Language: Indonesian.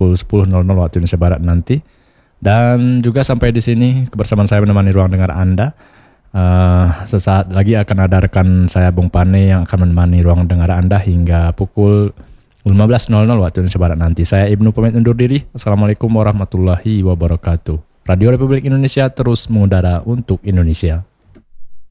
pukul 10.00 waktu Indonesia Barat nanti. Dan juga sampai di sini kebersamaan saya menemani ruang dengar Anda. Sesaat lagi akan ada rekan saya Bung Pane yang akan menemani ruang dengar Anda hingga pukul 15.00 waktu Indonesia Barat nanti. Saya Ibnu pamit undur diri. Assalamualaikum warahmatullahi wabarakatuh. Radio Republik Indonesia terus mengudara untuk Indonesia.